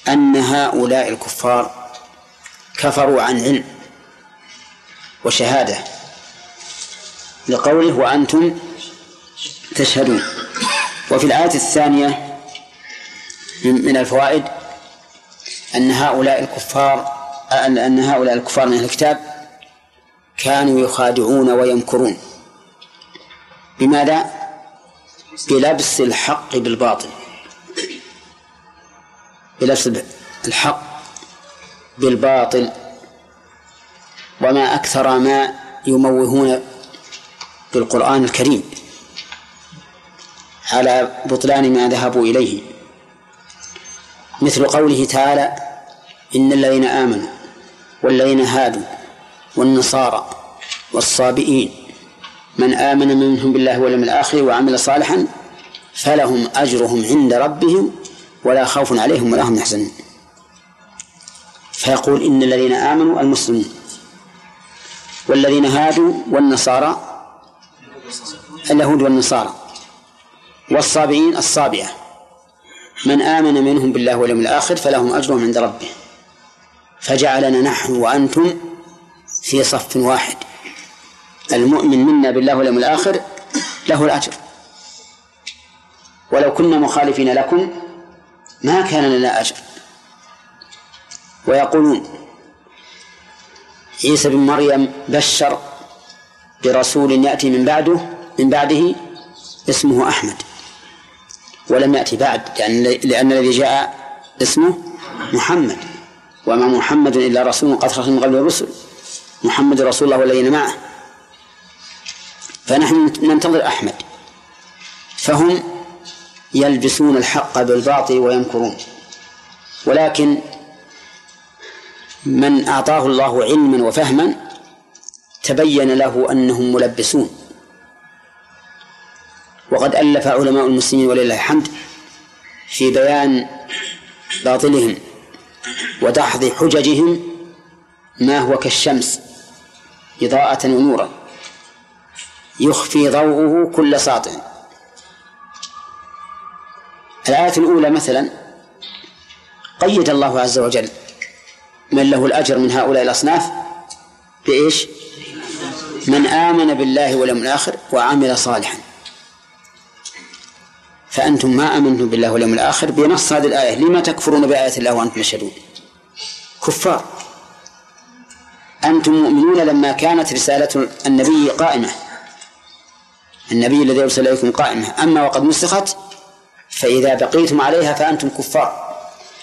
أن هؤلاء الكفار كفروا عن علم وشهادة، لقوله وأنتم تشهدون. وفي الآية الثانية من الفوائد أن هؤلاء الكفار من الكتاب كانوا يخادعون ويمكرون. بماذا؟ بلبس الحق بالباطل، بلبس الحق بالباطل. وما أكثر ما يموهون بالقرآن الكريم على بطلان ما ذهبوا إليه، مثل قوله تعالى إن الذين آمنوا والذين هادوا والنصارى والصابئين من آمن منهم بالله واليوم الآخر وعمل صالحا فلهم أجرهم عند ربهم ولا خوف عليهم ولا هم يحزنون. فيقول إن الذين آمنوا المسلمون، والذين هادوا والنصارى اليهود والنصارى، والصابئين الصابئة، من آمن منهم بالله واليوم الآخر فلهم أجرهم عند ربهم. فجعلنا نحن وأنتم في صف واحد، المؤمن منا بالله واليوم الآخر له الأجر، ولو كنا مخالفين لكم ما كان لنا أجر. ويقولون عيسى بن مريم بشر برسول يأتي من بعده اسمه أحمد، ولم يأتي بعد لأن الذي جاء اسمه محمد، وما محمد إلا رسول قد خلت من قبل الرسل، محمد رسول الله والذين معه. فنحن ننتظر أحمد. فهم يلبسون الحق بالباطل ويمكرون. ولكن من أعطاه الله علما وفهما تبين له أنهم ملبسون. وقد ألف علماء المسلمين ولله الحمد في بيان باطلهم ودحض حججهم ما هو كالشمس إضاءة ونورا يخفي ضوءه كل ساطع. الآية الأولى مثلا قيد الله عز وجل من له الأجر من هؤلاء الأصناف بإيش؟ من آمن بالله واليوم الآخر وعمل صالحا. فأنتم ما آمنتم بالله واليوم الآخر بنص هذه الآية، لما تكفرون بآيات الله وأنتم تشهدون؟ كفار. أنتم مؤمنون لما كانت رسالة النبي قائمة، النبي الذي أرسل إليكم قائمة، أما وقد نسخت فإذا بقيتم عليها فأنتم كفار.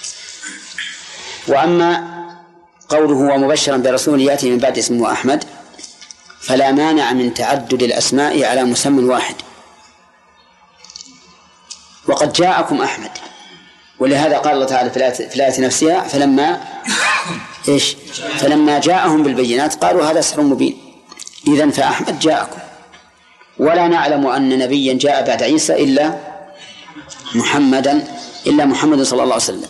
وأما قوله ومبشرا برسول يأتي من بعد اسمه أحمد فلا مانع من تعدد الأسماء على مسمى واحد. وقد جاءكم أحمد، ولهذا قال الله تعالى في الآية نفسها فلما جاءهم بالبينات قالوا هذا سحر مبين. إذن فأحمد جاءكم، ولا نعلم أن نبيا جاء بعد عيسى إلا محمد صلى الله عليه وسلم.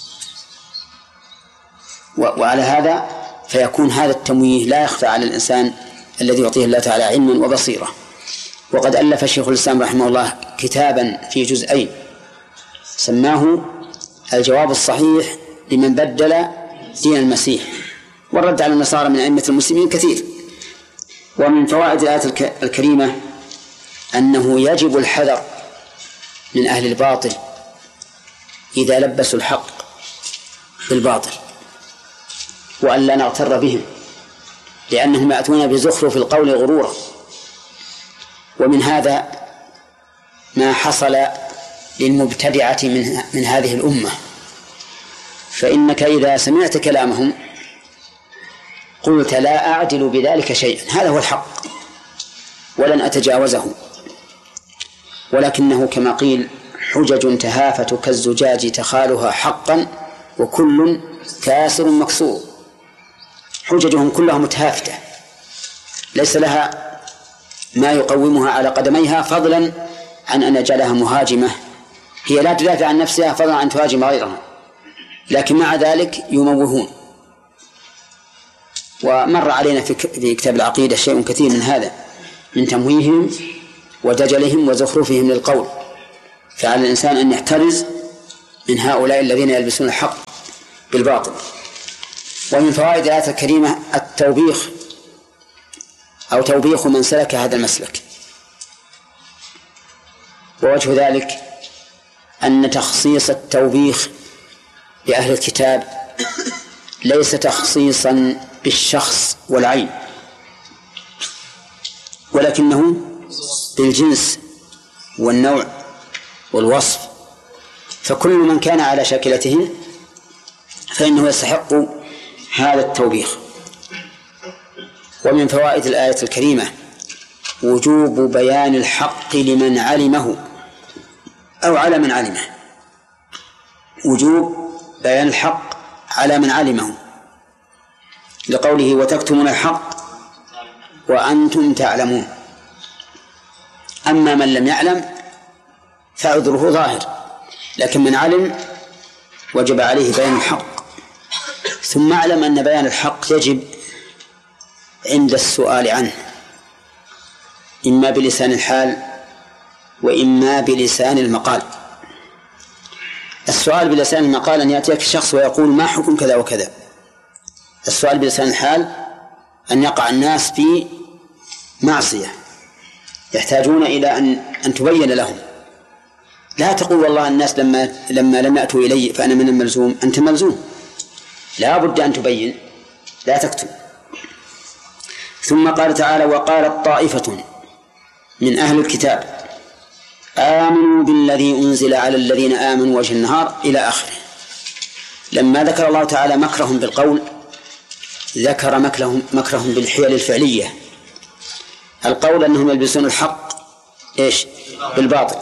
وعلى هذا فيكون هذا التمويه لا يخفى على الإنسان الذي يعطيه الله تعالى علما وبصيرة. وقد ألف شيخ الإسلام رحمه الله كتابا في جزئين سماه الجواب الصحيح لمن بدل دين المسيح، والرد على النصارى من أئمة المسلمين كثير. ومن فوائد الآية الكريمة أنه يجب الحذر من أهل الباطل إذا لبسوا الحق بالباطل، وأن لا نغتر بهم، لأنهم يأتون بزخرف القول غرورا. ومن هذا ما حصل للمبتدعة من هذه الأمة، فإنك إذا سمعت كلامهم قلت لا أعدل بذلك شيئا، هذا هو الحق ولن أتجاوزه، ولكنه كما قيل حجج تهافت كالزجاج تخالها حقا وكل كاسر مكسور. حججهم كلها متهافتة ليس لها ما يقومها على قدميها، فضلا عن أن يجعلها مهاجمة، هي لا تدافع عن نفسها فضلا عن تهاجم غيرها، لكن مع ذلك يموهون. ومر علينا في كتاب العقيدة شيء كثير من هذا، من تمويههم ودجلهم وزخرفهم للقول. فعلى الإنسان أن يحترز من هؤلاء الذين يلبسون الحق بالباطل. ومن فوائد الآية الكريمة التوبيخ أو توبيخ من سلك هذا المسلك. ووجه ذلك أن تخصيص التوبيخ بأهل الكتاب ليس تخصيصا بالشخص والعين، ولكنه بالجنس والنوع والوصف، فكل من كان على شاكلته فإنه يستحق هذا التوبيخ. ومن فوائد الآية الكريمة وجوب بيان الحق لمن علمه أو على من علمه، وجوب بيان الحق على من علمه، لقوله وتكتمون الحق وأنتم تعلمون. أما من لم يعلم فعذره ظاهر، لكن من علم وجب عليه بيان الحق. ثم اعلم أن بيان الحق يجب عند السؤال عنه، إما بلسان الحال وإما بلسان المقال. السؤال بلسان المقال أن يأتيك شخص ويقول ما حكم كذا وكذا. السؤال بلسان الحال أن يقع الناس في معصية يحتاجون إلى أن تبين لهم. لا تقول والله الناس لما لم يأتوا إلي فأنا من الملزوم. أنت ملزوم، لا بد أن تبين، لا تكتم. ثم قال تعالى وقالت طائفة من أهل الكتاب آمنوا بالذي أنزل على الذين آمنوا وجه النهار إلى آخره. لما ذكر الله تعالى مكرهم بالقول ذكر مكرهم بالحيل الفعلية. القول أنهم يلبسون الحق إيش؟ بالباطل.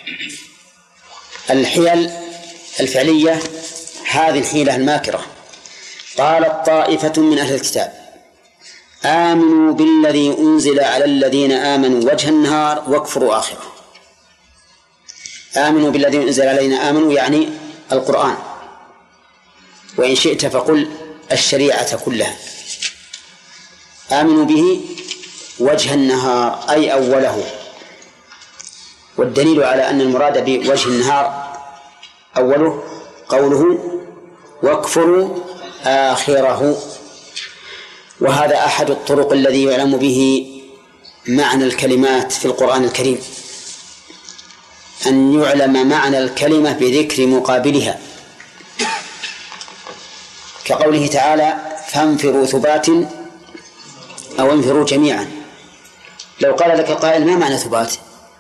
الحيل الفعلية هذه الحيلة الماكرة. قالت طائفة من أهل الكتاب آمنوا بالذي أنزل على الذين آمنوا وجه النهار واكفروا آخره. آمنوا بالذي أنزل علينا، آمنوا يعني القرآن، وإن شئت فقل الشريعة كلها. آمنوا به وجه النهار أي أوله، والدليل على أن المراد بوجه النهار أوله قوله واكفروا آخره. وهذا أحد الطرق الذي يعلم به معنى الكلمات في القرآن الكريم، أن يعلم معنى الكلمة بذكر مقابلها، كقوله تعالى فانفروا ثبات أو انفروا جميعا. لو قال لك قائل ما معنى ثبات؟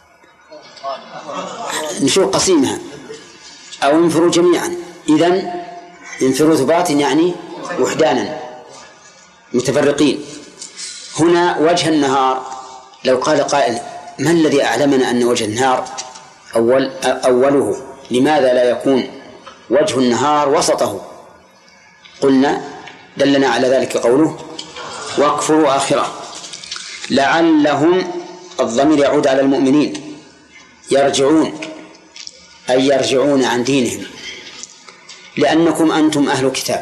نشوف قسيمها أو انفروا جميعا. إذن انفروا ثبات يعني وحدانا متفرقين. هنا وجه النهار لو قال قائل ما الذي أعلمنا أن وجه النهار أوله، لماذا لا يكون وجه النهار وسطه؟ قلنا دلنا على ذلك قوله واكفروا آخره. لعلهم الضمير يعود على المؤمنين يرجعون، أي يرجعون عن دينهم، لأنكم أنتم أهل كتاب.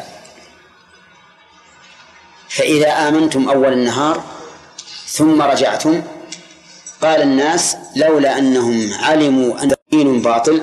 فإذا آمنتم أول النهار ثم رجعتم قال الناس لولا أنهم علموا أن دين باطل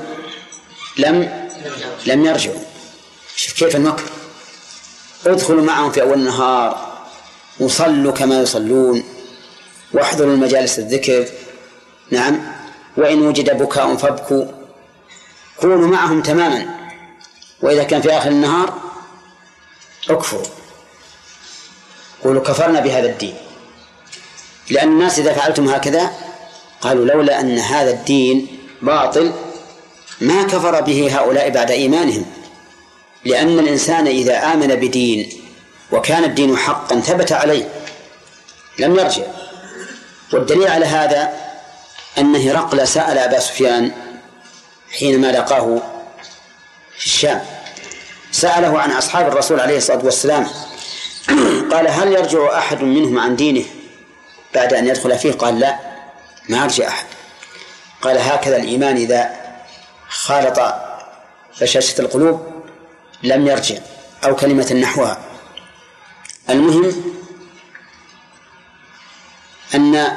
لم يرجعوا. شوف كيف المكر. ادخلوا معهم في أول النهار وصلوا كما يصلون واحضروا المجالس الذكر، نعم، وإن وجد بكاء فابكوا، كونوا معهم تماما. وإذا كان في آخر النهار اكفروا، قولوا كفرنا بهذا الدين. لأن الناس إذا فعلتم هكذا قالوا لولا أن هذا الدين باطل ما كفر به هؤلاء بعد إيمانهم. لأن الإنسان إذا آمن بدين وكان الدين حقا ثبت عليه لم يرجع. والدليل على هذا أن هرقل سأل أبا سفيان حينما لقاه في الشام، سأله عن أصحاب الرسول عليه الصلاة والسلام، قال هل يرجع أحد منهم عن دينه بعد أن يدخل فيه؟ قال لا، ما يرجع أحد. قال هكذا الإيمان إذا خالط بشاشة القلوب لم يرجع، أو كلمة نحوها. المهم أن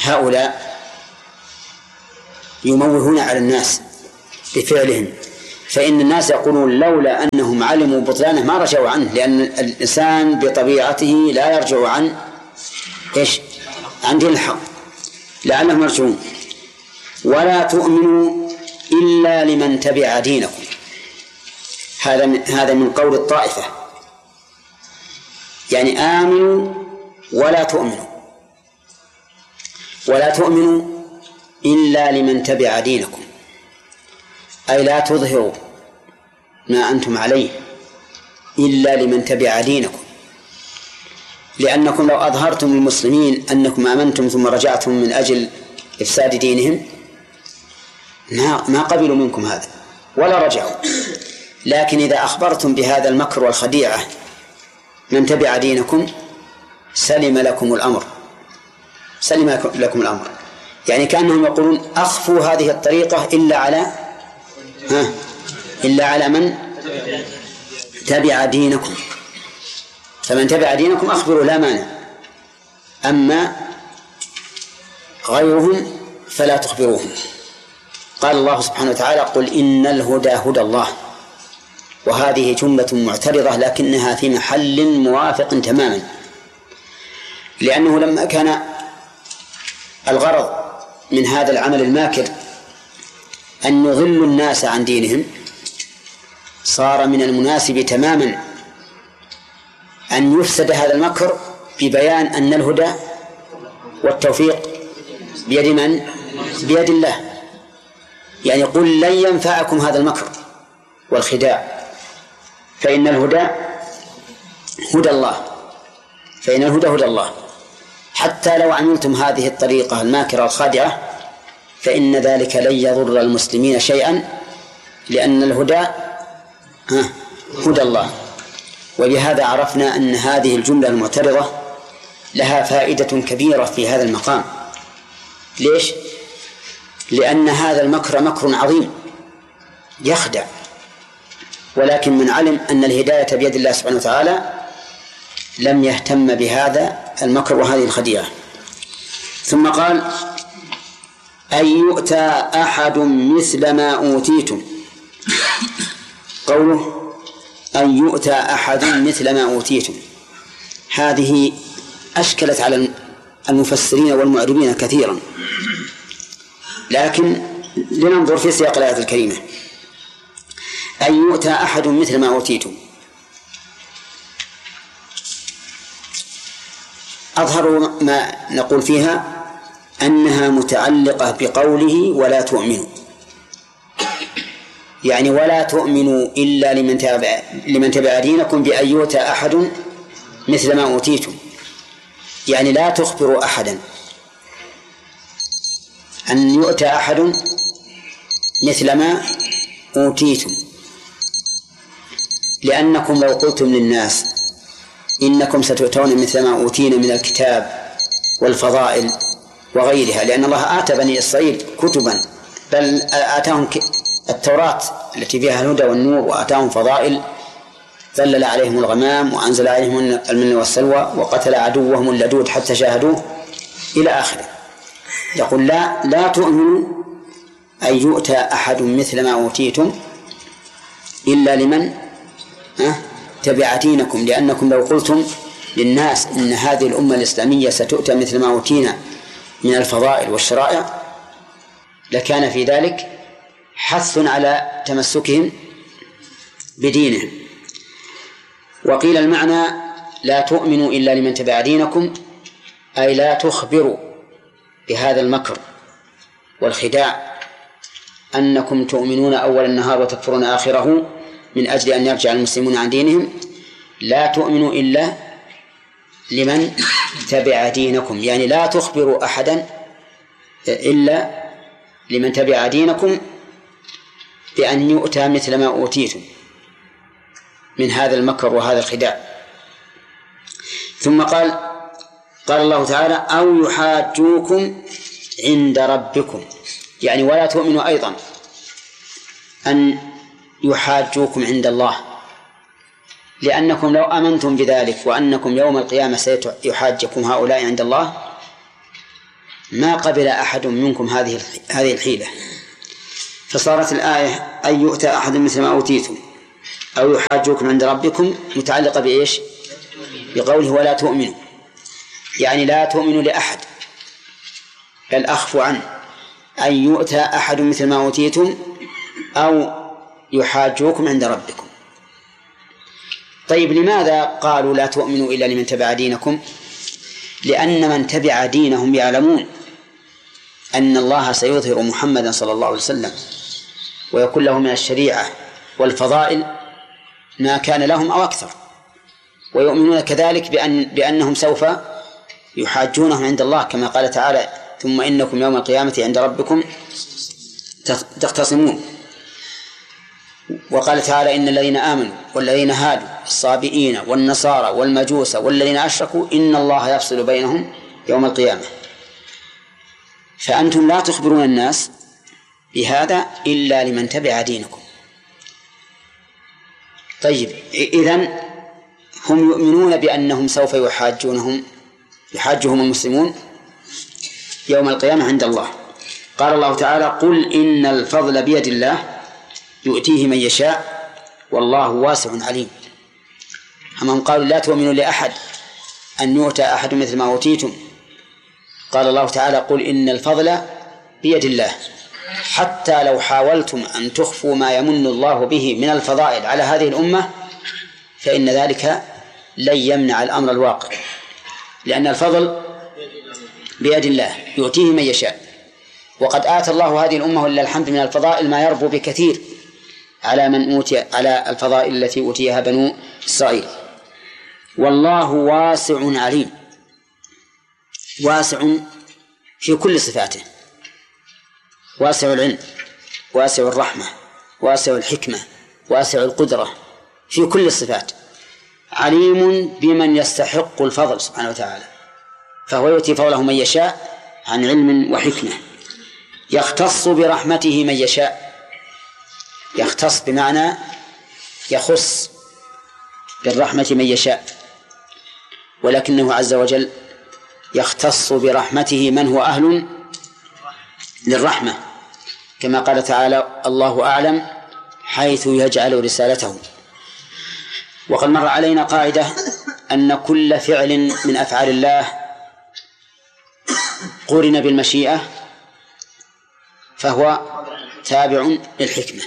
هؤلاء يموهون على الناس بفعلهم، فإن الناس يقولون لولا أنهم علموا بطلانه ما رجعوا عنه، لأن الإنسان بطبيعته لا يرجع عن إيش؟ عن دين الحق، لعلهم يرجعون. ولا تؤمنوا إلا لمن تبع دينكم، هذا من قول الطائفة، يعني آمنوا ولا تؤمنوا، ولا تؤمنوا إلا لمن تبع دينكم، أي لا تظهروا ما أنتم عليه إلا لمن تبع دينكم، لأنكم لو أظهرتم للمسلمين أنكم آمنتم ثم رجعتم من أجل إفساد دينهم ما قبلوا منكم هذا ولا رجعوا. لكن إذا أخبرتم بهذا المكر والخديعة من تبع دينكم سلم لكم الأمر، يعني كأنهم يقولون أخفوا هذه الطريقة إلا على من تبع دينكم، فمن تبع دينكم أخبروا لا مانع، أما غيرهم فلا تخبروهم. قال الله سبحانه وتعالى: قل إن الهدى هدى الله. وهذه جملة معترضة لكنها في محل موافق تماما، لأنه لما كان الغرض من هذا العمل الماكر أن يضل الناس عن دينهم، صار من المناسب تماما أن يفسد هذا المكر ببيان أن الهدى والتوفيق بيد من؟ بيد الله. يعني قل لن ينفعكم هذا المكر والخداع، فإن الهدى هدى الله، حتى لو عملتم هذه الطريقة الماكرة الخادعة فإن ذلك لن يضر المسلمين شيئا، لأن الهدى هدى الله. وبهذا عرفنا أن هذه الجملة المعترضة لها فائدة كبيرة في هذا المقام. ليش؟ لأن هذا المكر مكر عظيم يخدع، ولكن من علم أن الهداية بيد الله سبحانه وتعالى لم يهتم بهذا المكر وهذه الخديعة. ثم قال: أن يؤتى أحد مثل ما أوتيتم. قوله أن يؤتى أحد مثل ما أوتيتم هذه أشكلت على المفسرين والمعربين كثيرا، لكن لننظر في سياق الآية الكريمة. أن يؤتى أحد مثل ما أوتيتم، أظهر ما نقول فيها أنها متعلقة بقوله ولا تؤمنوا، يعني ولا تؤمنوا إلا لمن تبع دينكم بأن يؤتى أحد مثل ما أوتيتم، يعني لا تخبروا أحدا أن يؤتى أحد مثل ما أوتيتم، لأنكم لو قلتم للناس إنكم ستؤتون مثل ما أوتينا من الكتاب والفضائل وغيرها، لأن الله آتى بني إسرائيل كتبا، بل آتاهم التوراة التي فيها الهدى والنور، وآتاهم فضائل، ظلل عليهم الغمام وأنزل عليهم المن والسلوى وقتل عدوهم اللدود حتى شاهدوه إلى آخره. يقول لا تؤمنوا أن يؤتى أحد مثل ما أوتيتم إلا لمن تبع دينكم، لأنكم لو قلتم للناس إن هذه الأمة الإسلامية ستؤتى مثل ما أوتينا من الفضائل والشرائع لكان في ذلك حث على تمسكهم بدينهم. وقيل المعنى لا تؤمنوا إلا لمن تبع دينكم، أي لا تخبروا بهذا المكر والخداع أنكم تؤمنون أول النهار وتكفرون آخره من أجل أن يرجع المسلمون عن دينهم. لا تؤمنوا إلا لمن تبع دينكم، يعني لا تخبروا أحدا إلا لمن تبع دينكم بأن يؤتى مثل ما أوتيتم من هذا المكر وهذا الخداع. ثم قال الله تعالى: أو يحاجوكم عند ربكم، يعني ولا تؤمنوا أيضا أن يحاجوكم عند الله، لأنكم لو آمنتم بذلك وأنكم يوم القيامة سيحاجكم هؤلاء عند الله ما قبل أحد منكم هذه الحيلة. فصارت الآية أن يؤتى أحد مثل ما أوتيتم أو يحاجوكم عند ربكم متعلقة بإيش؟ بقوله ولا تؤمنوا، يعني لا تؤمنوا لأحد، بل أخفوا عنه. أن يؤتى أحد مثل ما أوتيتم أو يحاجوكم عند ربكم. طيب لماذا قالوا لا تؤمنوا إلا لمن تبع دينكم؟ لأن من تبع دينهم يعلمون أن الله سيظهر محمدا صلى الله عليه وسلم ويكون له من الشريعة والفضائل ما كان لهم أو أكثر، ويؤمنون كذلك بأنهم سوف يحاجونهم عند الله كما قال تعالى ثم إنكم يوم القيامة عند ربكم تختصمون. وقال تعالى إن الذين آمنوا والذين هادوا الصابئين والنصارى والمجوس والذين أشركوا إن الله يفصل بينهم يوم القيامة. فأنتم لا تخبرون الناس بهذا إلا لمن تبع دينكم. طيب إذن هم يؤمنون بأنهم سوف يحاجهم المسلمون يوم القيامة عند الله. قال الله تعالى قل إن الفضل بيد الله يؤتيه من يشاء والله واسع عليم. هم قالوا لا تؤمنوا لأحد أن يؤتى أحد مثل ما أوتيتم، قال الله تعالى قل إن الفضل بيد الله، حتى لو حاولتم أن تخفوا ما يمن الله به من الفضائل على هذه الأمة فإن ذلك لن يمنع الأمر الواقع، لأن الفضل بيد الله يؤتيه من يشاء. وقد آتى الله هذه الأمة ولله الحمد من الفضائل ما يربو بكثير على من أوتي على الفضائل التي أوتيها بنو إسرائيل. والله واسع عليم، واسع في كل صفاته، واسع العلم واسع الرحمة واسع الحكمة واسع القدرة في كل الصفات، عليم بمن يستحق الفضل سبحانه وتعالى، فهو يؤتي فضله من يشاء عن علم وحكمة. يختص برحمته من يشاء، يختص بمعنى يخص بالرحمة من يشاء، ولكنه عز وجل يختص برحمته من هو أهل للرحمة، كما قال تعالى الله أعلم حيث يجعل رسالته. وقد مر علينا قاعدة أن كل فعل من أفعال الله قرن بالمشيئة فهو تابع للحكمة،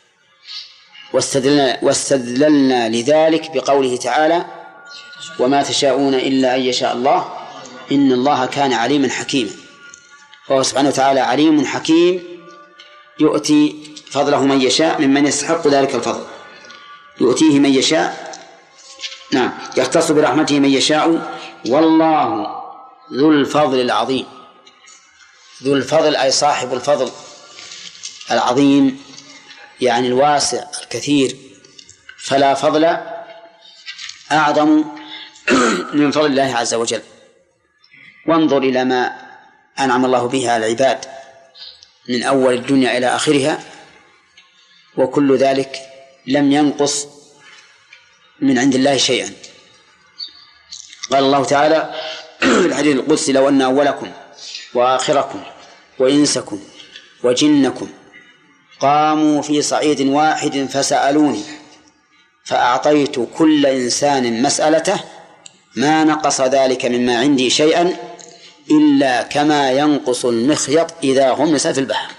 واستدللنا لذلك بقوله تعالى وما تشاءون إلا أن يشاء الله إن الله كان عليما حكيما. فهو سبحانه وتعالى عليم حكيم يؤتي فضله من يشاء ممن يستحق ذلك الفضل، يؤتيه من يشاء، نعم، يختص برحمته من يشاء. والله ذو الفضل العظيم، ذو الفضل أي صاحب الفضل العظيم، يعني الواسع الكثير، فلا فضل أعظم من فضل الله عز وجل. وانظر إلى ما أنعم الله به على العباد من أول الدنيا إلى آخرها، وكل ذلك لم ينقص من عند الله شيئا. قال الله تعالى في الحديث القدسي لو أن أولكم وآخركم وإنسكم وجنكم قاموا في صعيد واحد فسألوني فأعطيت كل إنسان مسألته ما نقص ذلك مما عندي شيئا إلا كما ينقص المخيط إذا غمس في البحر.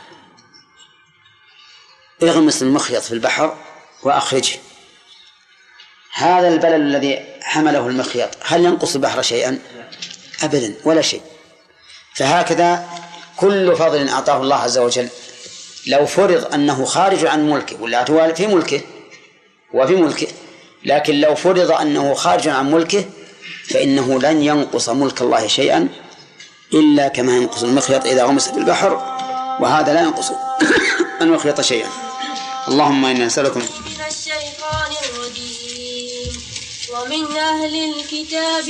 اغمس المخيط في البحر وأخرجه، هذا البلل الذي حمله المخيط هل ينقص البحر شيئا؟ أبدا ولا شيء. فهكذا كل فضل أعطاه الله عز وجل لو فرض أنه خارج عن ملكه، ولا هو في ملكه وفي ملكه، لكن لو فرض أنه خارج عن ملكه فإنه لن ينقص ملك الله شيئا إلا كما ينقص المخيط إذا غمس في البحر، وهذا لا ينقص المخيط شيئا. اللهم إنا نسألكم من الشيطان الرجيم. ومن أهل الكتاب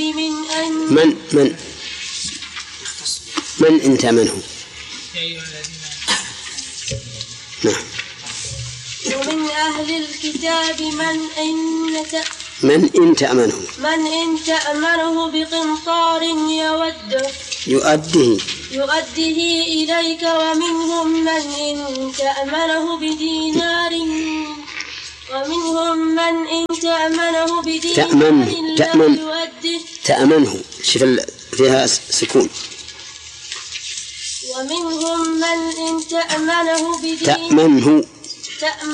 من أنت من هو؟ نعم. ومن أهل الكتاب من إن من إن تأمنه بقنطار يؤده إليك، ومنهم من إن تأمنه بدينار تأمنه شوف فيها سكون. ومنهم من إن تأمنه بدينار